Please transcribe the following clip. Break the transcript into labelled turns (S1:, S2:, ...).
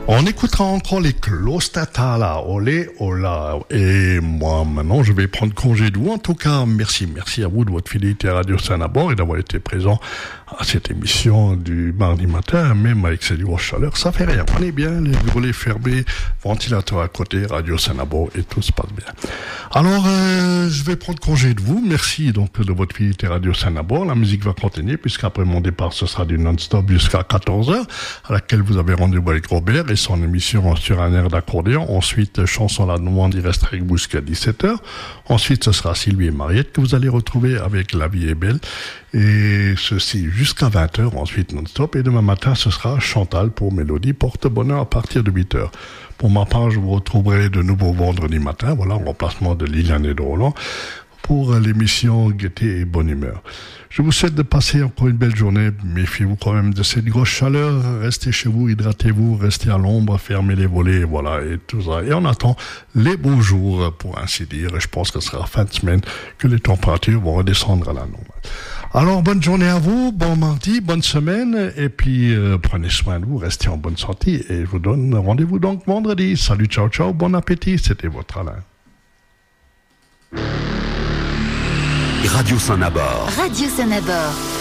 S1: On écoutera encore les Clostatala, olé, ola. Et moi, maintenant, je vais prendre congé de vous. En tout cas, merci à vous de votre fidélité à Radio Saint-Nabor et d'avoir été présent à cette émission du mardi matin, même avec cette grosse chaleur. Ça fait rien. On est bien, les volets fermés, ventilateur à côté, Radio Saint-Nabor et tout se passe bien. Alors, je vais prendre congé de vous. Merci donc de votre fidélité à Radio Saint-Nabor. La musique va continuer puisqu'après mon départ, ce sera du non-stop jusqu'à 14h, à laquelle vous avez rendez-vous avec Robert et son émission sur un air d'accordéon. Ensuite, chanson la Normandie reste avec vous jusqu'à 17h. Ensuite, ce sera Sylvie et Mariette que vous allez retrouver avec La vie est belle. Et ceci jusqu'à 20h, ensuite non-stop. Et demain matin, ce sera Chantal pour Mélodie Porte-Bonheur à partir de 8h. Pour ma part, je vous retrouverai de nouveau vendredi matin, voilà, en remplacement de Liliane et de Roland, pour l'émission Gaieté et Bonne Humeur. Je vous souhaite de passer encore une belle journée. Méfiez-vous quand même de cette grosse chaleur. Restez chez vous, hydratez-vous, restez à l'ombre, fermez les volets, voilà, et tout ça. Et on attend les beaux jours, pour ainsi dire. Et je pense que ce sera fin de semaine que les températures vont redescendre à la normale. Alors, bonne journée à vous, bon mardi, bonne semaine, et puis prenez soin de vous, restez en bonne santé, et je vous donne rendez-vous donc vendredi. Salut, ciao, ciao, bon appétit, c'était votre Alain.
S2: Radio Saint-Nabor.
S3: Radio Saint-Nabor.